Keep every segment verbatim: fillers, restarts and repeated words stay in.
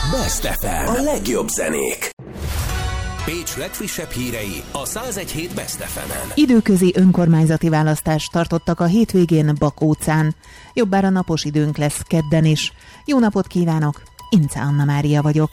Best ef em, a legjobb zenék. Pécs legfrissebb hírei a száz egy hét Best ef emen. Időközi önkormányzati választást tartottak a hétvégén Bakócán. Jobbára napos időnk lesz kedden is. Jó napot kívánok! Ince Anna Mária vagyok.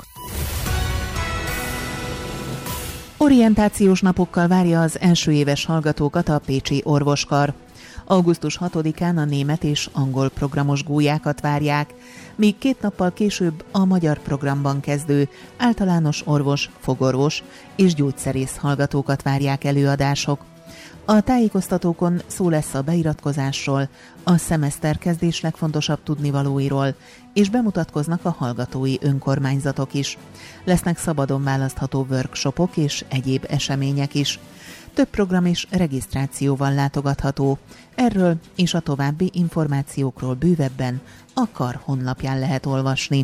Orientációs napokkal várja az első éves hallgatókat a pécsi orvoskar. augusztus hatodikán a német és angol programos gólyákat várják, míg két nappal később a magyar programban kezdő általános orvos, fogorvos és gyógyszerész hallgatókat várják előadások. A tájékoztatókon szó lesz a beiratkozásról, a szemeszterkezdés legfontosabb tudnivalóiról, és bemutatkoznak a hallgatói önkormányzatok is. Lesznek szabadon választható workshopok és egyéb események is. Több program is regisztrációval látogatható. Erről és a további információkról bővebben a kar honlapján lehet olvasni.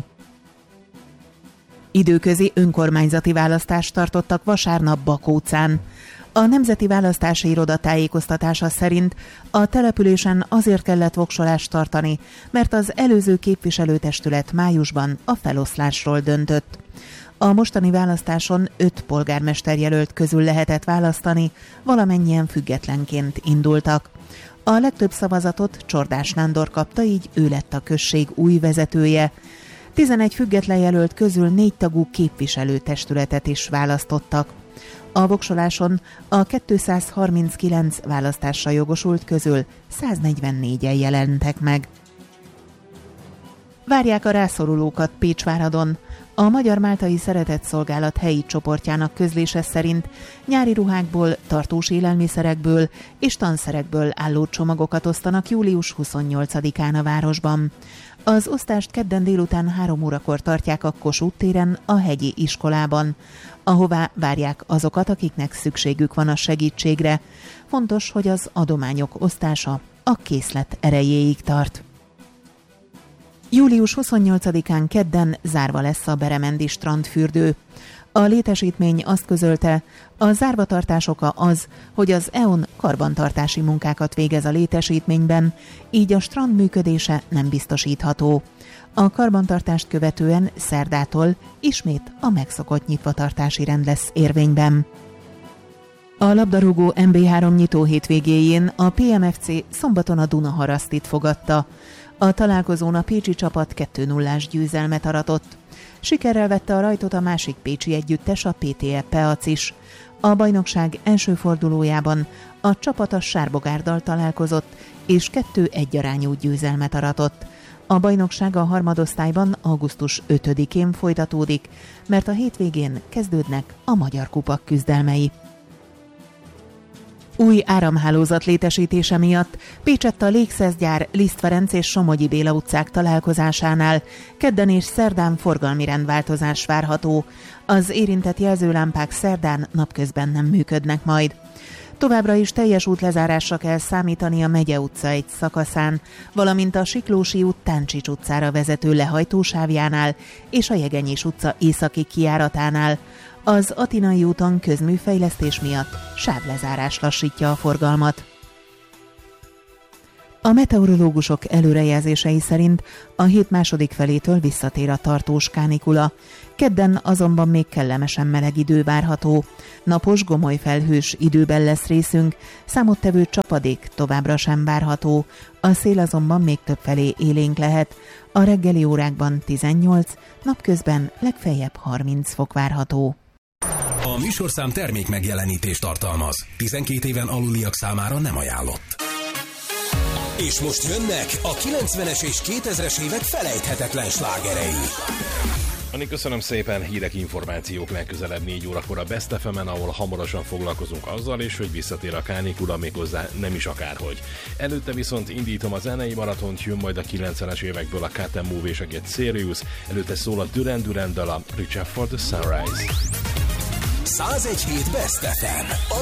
Időközi önkormányzati választást tartottak vasárnap Bakócán. A Nemzeti Választási Iroda tájékoztatása szerint a településen azért kellett voksolást tartani, mert az előző képviselőtestület májusban a feloszlásról döntött. A mostani választáson öt polgármesterjelölt közül lehetett választani, valamennyien függetlenként indultak. A legtöbb szavazatot Csordás Nándor kapta, így ő lett a község új vezetője. tizenegy független jelölt közül négy tagú képviselőtestületet is választottak. A voksoláson a kétszázharminckilenc választásra jogosult közül száznegyvennégyen jelentek meg. Várják a rászorulókat Pécsváradon. A Magyar Máltai Szeretetszolgálat helyi csoportjának közlése szerint nyári ruhákból, tartós élelmiszerekből és tanszerekből álló csomagokat osztanak július huszonnyolcadikán a városban. Az osztást kedden délután három órakor tartják a Kossuth téren a hegyi iskolában, ahová várják azokat, akiknek szükségük van a segítségre. Fontos, hogy az adományok osztása a készlet erejéig tart. július huszonnyolcadikán kedden zárva lesz a Beremendi strandfürdő. A létesítmény azt közölte, a zárvatartás oka az, hogy az é e o n karbantartási munkákat végez a létesítményben, így a strand működése nem biztosítható. A karbantartást követően szerdától ismét a megszokott nyitvatartási rend lesz érvényben. A labdarúgó em bé három nyitó hétvégéjén a pé em ef cé szombaton a Dunaharasztit fogadta. A találkozón a pécsi csapat kettő nullás győzelmet aratott. Sikerrel vette a rajtot a másik pécsi együttes, a pé té e Peac is. A bajnokság első fordulójában a csapat a Sárbogárdal találkozott, és kettő egy arányú győzelmet aratott. A bajnokság a harmadosztályban augusztus ötödikén folytatódik, mert a hétvégén kezdődnek a Magyar Kupa küzdelmei. Új áramhálózat létesítése miatt Pécsett a Légszeszgyár, Liszt Ferenc és Somogyi Béla utcák találkozásánál kedden és szerdán forgalmi rendváltozás várható. Az érintett jelzőlámpák szerdán napközben nem működnek majd. Továbbra is teljes útlezárásra kell számítani a Megye utca egy szakaszán, valamint a Siklósi út Táncsics utcára vezető lehajtósávjánál és a Jegenyés utca északi kijáratánál. Az Atinai úton közműfejlesztés miatt sávlezárás lassítja a forgalmat. A meteorológusok előrejelzései szerint a hét második felétől visszatér a tartós kánikula. Kedden azonban még kellemesen meleg idő várható. Napos, gomoly felhős időben lesz részünk, számottevő csapadék továbbra sem várható. A szél azonban még többfelé élénk lehet. A reggeli órákban tizennyolc, napközben legfeljebb harminc fok várható. A műsorszám termék megjelenítést tartalmaz. tizenkét éven aluliak számára nem ajánlott. És most jönnek a kilencvenes és kétezres évek felejthetetlen slágerei. Ani, köszönöm szépen, hírek, információk legközelebb négy órakor a Best ef emen, ahol hamarosan foglalkozunk azzal is, hogy visszatér a kánikula, méghozzá nem is akárhogy. Előtte viszont indítom a zenei maratont, jön majd a kilencvenes évekből a Cut and Move és a Get Serious, előtte szól a Duran Duran dal, a Reach Up for the Sunrise. száz egy hét Best ef em, a